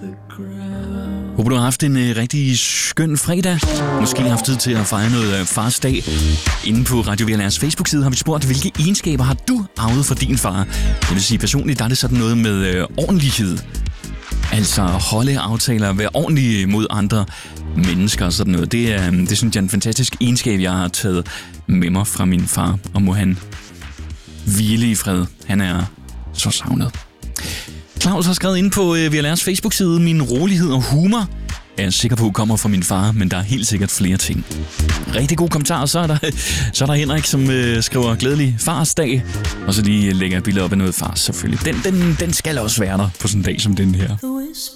Håber du har haft en rigtig skøn fredag. Måske haft tid til at fejre noget fars dag. Inde på Radio VLR's Facebook-side har vi spurgt, hvilke egenskaber har du arvet fra din far? Jeg vil sige, personligt der er det sådan noget med ordentlighed. Altså holde aftaler, være ordentlig mod andre mennesker og sådan noget. Det synes jeg er en fantastisk egenskab, jeg har taget med mig fra min far. Og må han hvile i fred. Han er så savnet. Claus har skrevet ind på VLR's Facebook-side, min rolighed og humor er jeg sikker på kommer fra min far, men der er helt sikkert flere ting. Rigtig god kommentar, så er der Henrik, som skriver glædelig farsdag, og så lige lægger et billede op af noget fars selvfølgelig. Den skal også være der på sådan en dag som den her.